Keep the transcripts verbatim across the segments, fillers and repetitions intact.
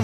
enam.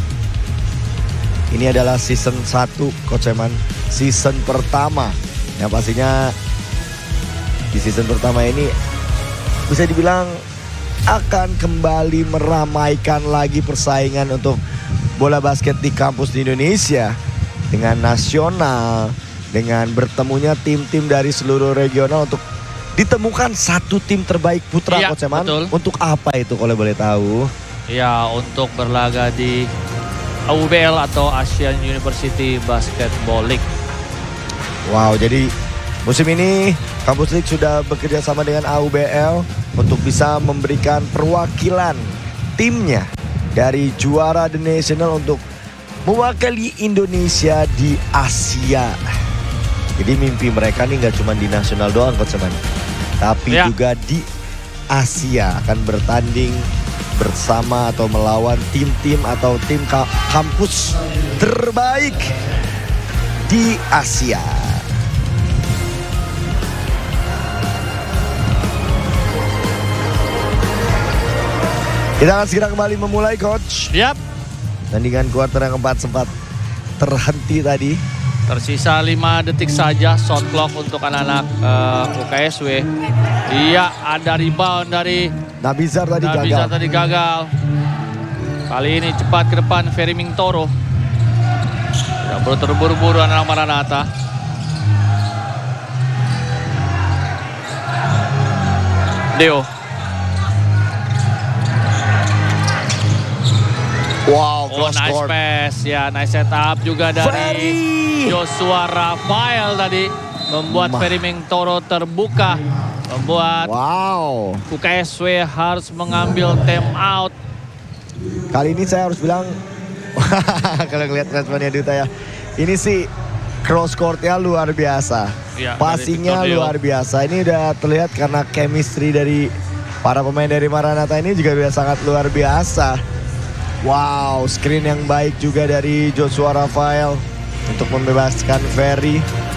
Ini adalah season satu Coach Eman, season pertama. Yang pastinya di season pertama ini bisa dibilang akan kembali meramaikan lagi persaingan untuk bola basket di kampus di Indonesia. Dengan nasional, dengan bertemunya tim-tim dari seluruh regional untuk ditemukan satu tim terbaik putra, iya, Coach Eman. Betul. Untuk apa itu kalau boleh tahu? Ya, untuk berlaga di A U B L atau Asian University Basketball League. Wow, jadi musim ini Kampus League sudah bekerja sama dengan A U B L untuk bisa memberikan perwakilan timnya dari juara The National untuk mewakili Indonesia di Asia. Jadi mimpi mereka nih nggak cuma di nasional doang, Coach Eman, tapi ya, juga di Asia akan bertanding bersama atau melawan tim-tim atau tim ka kampus terbaik di Asia. Kita akan segera kembali memulai, Coach. Yap. Tandingan kuarter yang keempat sempat terhenti tadi. Tersisa lima detik saja shot clock untuk anak-anak uh, U K S W. Iya, ada rebound dari Nabizar tadi gagal. Nabizar tadi gagal. Kali ini cepat ke depan Ferry Mingtoro. Tidak perlu terburu-buru anak-anak Maranatha. Deo. Wow, oh, nice court. pass. Ya, nice setup juga dari Ferry. Joshua Rafael tadi. Membuat Ferry Mingtoro terbuka. Membuat wow, U K S W harus mengambil time out. Kali ini saya harus bilang, kalau ngeliat responnya Duta ya, ini sih cross courtnya luar biasa. Ya, passingnya luar biasa. Ini udah terlihat karena chemistry dari para pemain dari Maranatha ini juga udah sangat luar biasa. Wow, screen yang baik juga dari Joshua Rafael untuk membebaskan Ferry.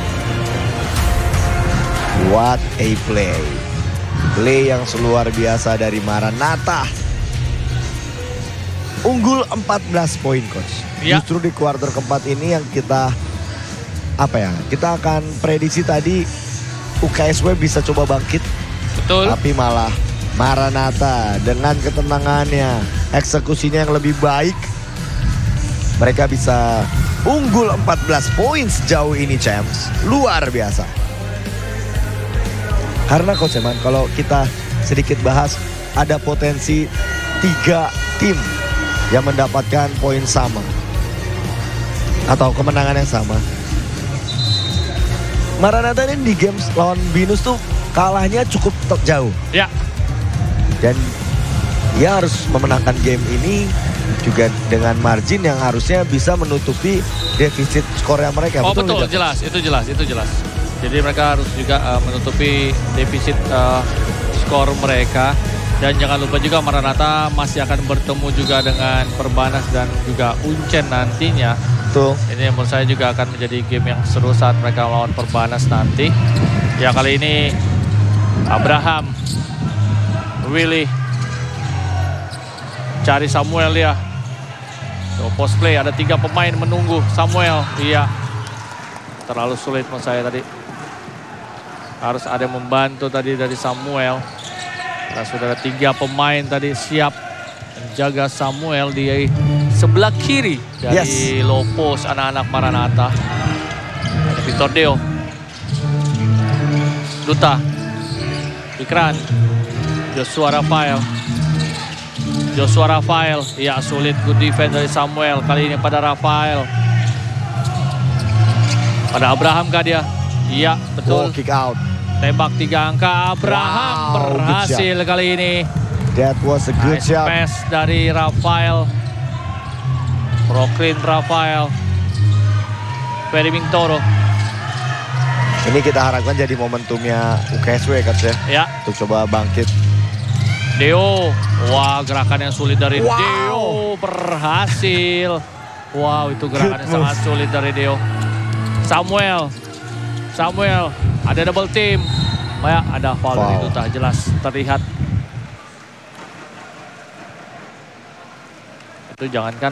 What a play. Play yang luar biasa dari Maranatha. Unggul empat belas poin, Coach. Ya. Justru di kuarter keempat ini yang kita apa ya? Kita akan prediksi tadi U K S W bisa coba bangkit. Betul. Tapi malah Maranatha dengan ketenangannya, eksekusinya yang lebih baik, mereka bisa unggul empat belas poin sejauh ini, Champs. Luar biasa. Karena Coach Eman, kalau kita sedikit bahas, ada potensi tiga tim yang mendapatkan poin sama atau kemenangan yang sama. Maranatha ini di games lawan Binus tuh kalahnya cukup jauh. Ya. Dan dia harus memenangkan game ini juga dengan margin yang harusnya bisa menutupi defisit skornya mereka. Oh betul, betul jelas, itu jelas, itu jelas. Jadi mereka harus juga uh, menutupi defisit uh, skor mereka. Dan jangan lupa juga Maranatha masih akan bertemu juga dengan Perbanas dan juga Uncen nantinya. Betul. Ini menurut saya juga akan menjadi game yang seru saat mereka melawan Perbanas nanti. Ya kali ini Abraham, Willy, cari Samuel ya. So, post play ada tiga pemain menunggu Samuel. Iya. Terlalu sulit menurut saya tadi. Harus ada yang membantu tadi dari Samuel. Karena sudah ada tiga pemain tadi siap menjaga Samuel di sebelah kiri dari yes. low post anak-anak Maranatha. Ada Victor Deo, Duta, Ikran, Joshua Rafael. Joshua Rafael, ya sulit, good defense dari Samuel. Kali ini pada Rafael. Pada Abraham kah dia? Iya, betul. Oh, kick out. Tembak tiga angka, Abraham wow, berhasil kali ini. That was a good nice job. Pass dari Rafael. Brooklyn Rafael. Ferry Mingtoro. Ini kita harapkan jadi momentumnya U K S W, Coach ya. Ya. Untuk coba bangkit. Deo. Wah, gerakan yang sulit dari wow. Deo. Berhasil. Wow, itu gerakan yang sangat sulit dari Deo. Samuel. Samuel. Ada double team. Ya, ada foul wow. dari Duta. Jelas terlihat. Itu jangankan